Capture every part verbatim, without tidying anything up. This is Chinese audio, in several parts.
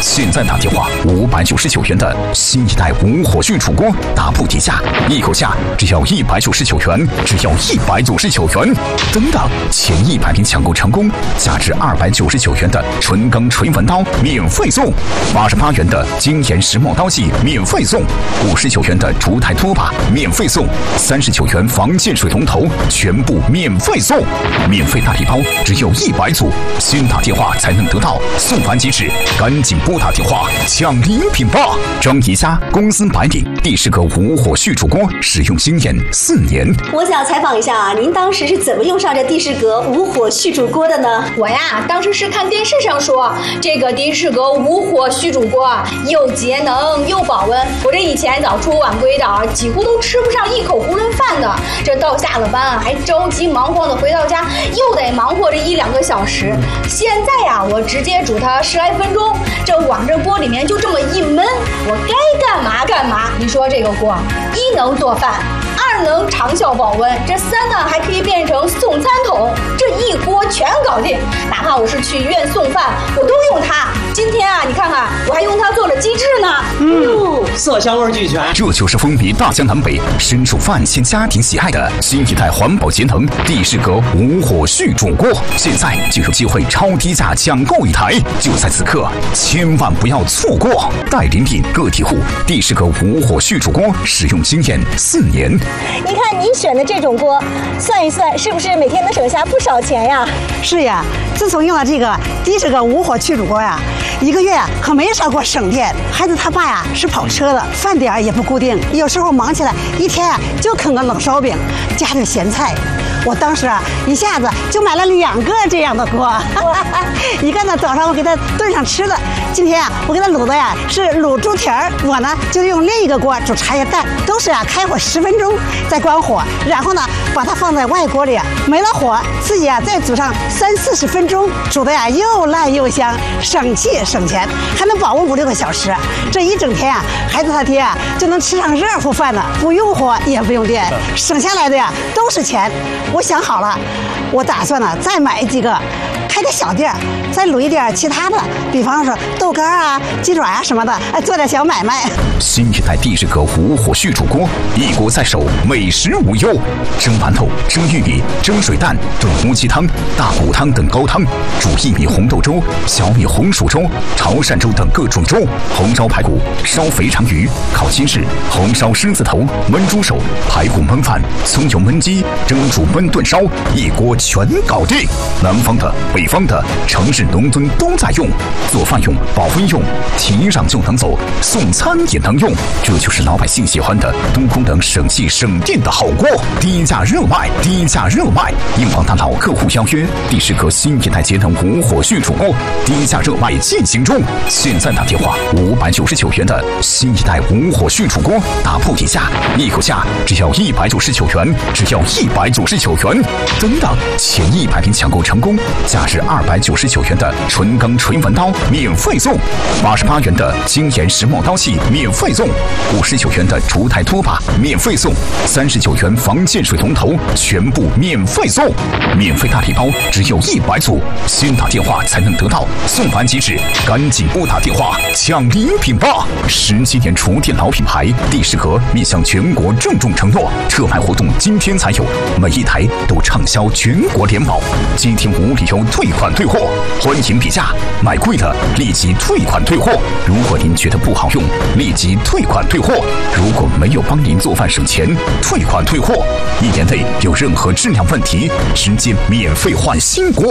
现在打电话五百九十九元的新一代无火续煮锅，打不底价，一口价只要一百九十九元，只要一百九十九元。等等，前一百名抢购成功，价值二百九十九元的纯钢锤纹刀免费送，八十八元的精研石墨刀器免费送，五十九元的烛台拖把免费送，三十九元防溅水龙头全部免费送，免费大礼包只有一百组，先打电话才能得到，送完即止，赶紧拨打电话抢礼品吧！张宜家公司白领第十个无火续煮锅，使用经验四年。 我想采访一下啊，您当时是怎么用上这的士格无火续煮锅的呢？ 我呀，当时是看电视上说这个的士格无火续煮锅啊，又节能又保温。我这以前早出晚归的啊，几乎都吃不上一口囫囵饭的。这到下了班啊，还着急忙慌的回到家，又得忙活这一两个小时。现在呀，我直接煮它十来分钟，这往这锅里面就这么一焖，我该干嘛干嘛。你说这个锅，一能做饭，二能长效保温，这三呢还可以变成送餐桶，这一锅全搞定。哪怕我是去医院送饭，我都用它。今天啊，你看看，我还用它做了鸡翅呢。 嗯，色香味俱全。 这就是风靡大江南北、深受万千家庭喜爱的新一代环保节能的士格无火续煮锅。现在就有机会超低价抢购一台，就在此刻，千万不要错过！代理品个体户的士格无火续煮锅，使用经验四年。 你看您选的这种锅，算一算是不是每天能省下不少钱呀？ 是呀，自从用了这个的士格无火续煮锅呀，一个月呀可没少给我省电。孩子他爸呀是跑车的，饭点也不固定，有时候忙起来一天啊就啃个冷烧饼，加点咸菜。我当时啊一下子就买了两个这样的锅，一个呢早上我给他炖上吃的，今天啊我给他卤的呀是卤猪蹄儿，我呢就用另一个锅煮茶叶蛋，都是啊开火十分钟再关火，然后呢把它放在外锅里，没了火自己啊再煮上三四十分钟，煮的呀又烂又香，省气省钱，还能保温五六个小时。这一整天啊孩子他爹啊就能吃上热乎饭了，不用火也不用电，省下来的呀都是钱。我想好了，我打算呢再买几个，开个小店，再卤一点其他的，比方说豆干啊、鸡爪啊什么的，哎，做点小买卖。 新一代的士格无火续煮锅，一锅在手，美食无忧。蒸馒头、蒸玉米、蒸水蛋、炖乌鸡汤、大骨汤等高汤，煮薏米红豆粥、小米红薯粥、潮汕粥等各种粥，红烧排骨、烧肥肠鱼、烤鸡翅、红烧狮子头、焖猪手、排骨焖饭、葱油焖鸡、蒸煮焖炖烧，一锅全搞定。南方的、北方的、城市农村都在用，做饭用、保温用，提上就能走，送餐也能用，这就是老百姓喜欢的多功能省气省电的好锅。低价热卖，低价热卖！应广大老客户邀约，的士格新一代节能无火续煮锅低价热卖进行中。现在打电话五百九十九元的新一代无火续煮锅，打不底价，一口价只要一百九十九元，只要一百九十九元。等等，前一百名抢购成功，价值二百九十九元的纯钢锤纹刀免费送，八十八元的精研石墨刀器免费送，五十九元的烛台拖把免费送，三十九元防溅水龙头全部免费送，免费大礼包只有一百组，先打电话才能得到，送完即止，赶紧拨打电话抢礼品吧！十七年厨电老品牌的士格面向全国郑重承诺，特卖活动今天才有，每一台都畅销全国联保，今天无理由退款退货，欢迎比价，买贵的立即退款退货。如果您觉得不好用，立即退款退货。如果没有帮您做饭省钱，退款退货。一年内有任何质量问题，直接免费换新锅。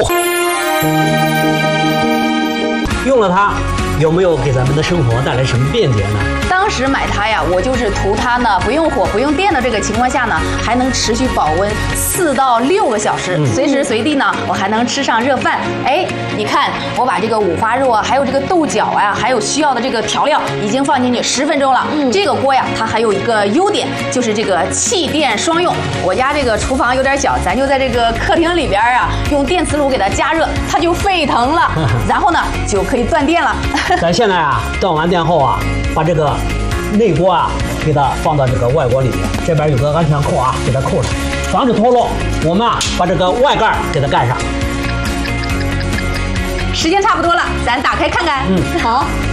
用了它，有没有给咱们的生活带来什么便捷呢？ 当时买它呀，我就是图它呢不用火不用电的这个情况下呢，还能持续保温四到六个小时，随时随地呢我还能吃上热饭。哎，你看我把这个五花肉啊，还有这个豆角啊，还有需要的这个调料已经放进去十分钟了。嗯，这个锅呀，它还有一个优点，就是这个气电双用。我家这个厨房有点小，咱就在这个客厅里边啊，用电磁炉给它加热，它就沸腾了，然后呢就可以断电了。 咱现在啊，断完电后啊，把这个内锅啊，给它放到这个外锅里面，这边有个安全扣啊，给它扣上，防止脱落。我们啊，把这个外盖给它盖上。 时间差不多了，咱打开看看。 嗯， 好。